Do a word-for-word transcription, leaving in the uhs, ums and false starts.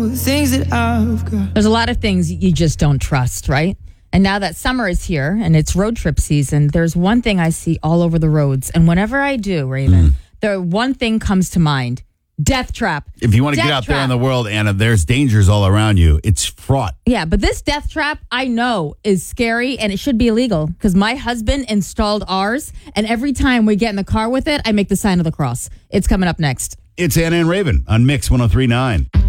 know the things that I've got. There's a lot of things you just don't trust, right? And now that summer is here and it's road trip season, there's one thing I see all over the roads. And whenever I do, Raven, mm. the one thing comes to mind. Death trap. If you want to death get out trap. there in the world, Anna, there's dangers all around you. It's fraught. Yeah, but this death trap, I know, is scary and it should be illegal because my husband installed ours. And every time we get in the car with it, I make the sign of the cross. It's coming up next. It's Anna and Raven on Mix one oh three point nine.